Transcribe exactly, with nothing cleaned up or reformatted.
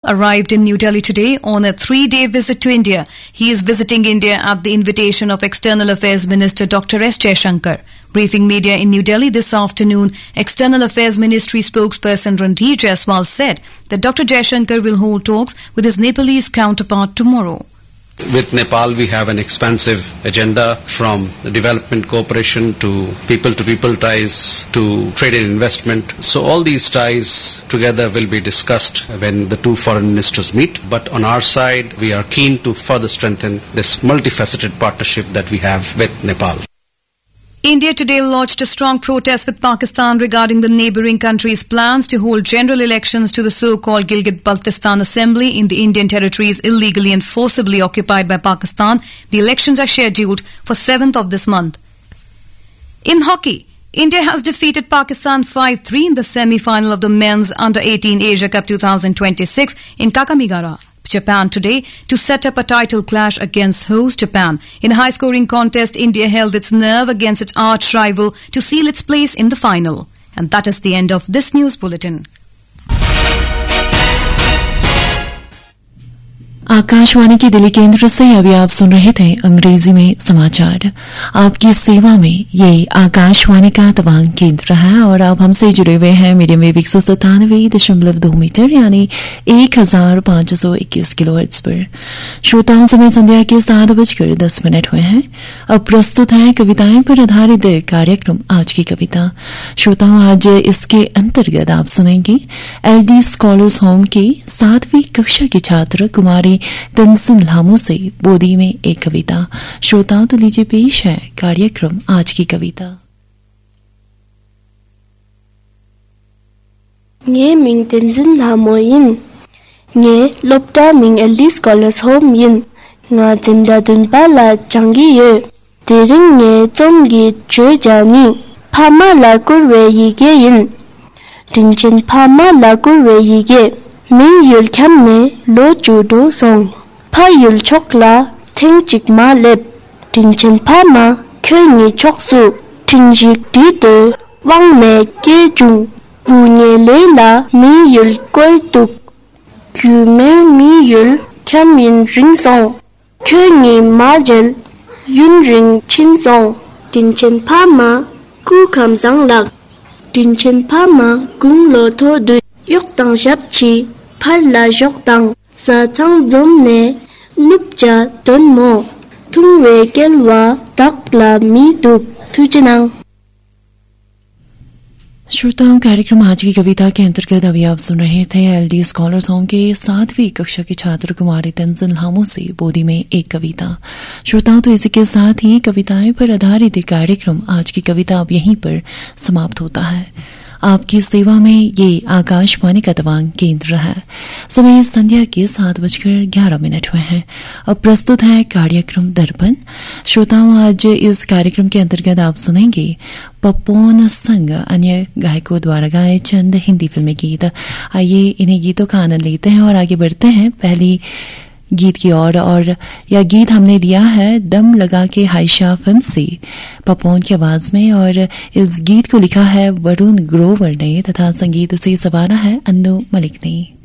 arrived in New Delhi today on a three-day visit to India. He is visiting India at the invitation of External Affairs Minister Doctor S. Jaishankar. Briefing media in New Delhi this afternoon, External Affairs Ministry spokesperson Ranveer Jaiswal said that Doctor Jaishankar will hold talks with his Nepalese counterpart tomorrow. With Nepal, we have an expansive agenda from development cooperation to people-to-people ties to trade and investment. So all these ties together will be discussed when the two foreign ministers meet. But on our side, we are keen to further strengthen this multifaceted partnership that we have with Nepal. India today lodged a strong protest with Pakistan regarding the neighbouring country's plans to hold general elections to the so-called Gilgit-Baltistan Assembly in the Indian territories illegally and forcibly occupied by Pakistan. The elections are scheduled for seventh of this month. In hockey, India has defeated Pakistan five three in the semi-final of the men's under eighteen Asia Cup twenty twenty-six in Kakamegara, Japan today to set up a title clash against host Japan. In a high-scoring contest, India held its nerve against its arch-rival to seal its place in the final. And that is the end of this news bulletin. Akashvani के दिल्ली केंद्र से अभी आप सुन रहे थे अंग्रेजी में समाचार। आपकी सेवा में ये आकाशवाणी का तवांग केंद्र है और आप हमसे जुड़े हुए हैं मीडियम वेव एक सौ सत्तानवे दशमलव दो मीटर यानी एक हजार पांच सौ इक्कीस किलो हर्ट्ज पर। श्रोताओं समय संध्या के सात बजकर दस मिनट हुए हैं। अब प्रस्तुत है कविताएं पर आधारित कार्यक्रम आज की कविता। श्रोताओं, आज इसके अंतर्गत आप सुनेंगे एलडी स्कॉलर्स होम के सातवीं कक्षा की छात्र कुमारी तंजिन लामो से बोधी में एक कविता। श्रोताओं, तो लीजिए पेश है कार्यक्रम आज की कविता। Nge ming tenzin lamo yin, nge lopta ming eldi scholars home yin, nga zinda dun la changi ye, tering nge zongi chue jani, pama la kurwe yige yin, dinchen pama la kurwe yige, ming yul kamne lo judo song, pa yul chokla teng chik ma lep, dinchen pama kyo ngi choksu, tinjik dido wang me ge jung, wu nye le la mi yul koi tuk, kyu me mi yul kam yin ring song, kyo ngi ma jel yun ring chin song, dinchen pama ku kam zang lak, dinchen pama gung lo to du, yok tang shap chi, par la jok tang, sa tang zom ne, nup ja don mo, tung we gelwa tak la mi tuk, tujanang. श्रोताओं, कार्यक्रम आज की कविता के अंतर्गत अभी आप सुन रहे थे एलडी स्कॉलर्स होम के सातवीं कक्षा के छात्र कुमारी तंजिन लामो से बोधी में एक कविता। श्रोताओं, तो इसी के साथ ही कविताएं पर आधारित कार्यक्रम आज की कविता अब यहीं पर समाप्त होता है। आपकी सेवा में ये आकाशवाणी का तवांग केंद्र है। समय संध्या के सात बजकर ग्यारह मिनट हुए हैं। अब प्रस्तुत है कार्यक्रम दर्पण। श्रोताओं, आज इस कार्यक्रम के अंतर्गत आप सुनेंगे पप्पोन संग अन्य गायकों द्वारा गाए चंद हिंदी फिल्मी गीत। आइए इन्हीं गीतों का आनंद लेते हैं और आगे बढ़ते हैं पहली गीत की ओर। और, और यह गीत हमने लिया है दम लगा के हाइशा फिल्म से पप्पोन की आवाज में और इस गीत को लिखा है वरुण ग्रोवर ने तथा संगीत से संवारा है अन्नू मलिक ने।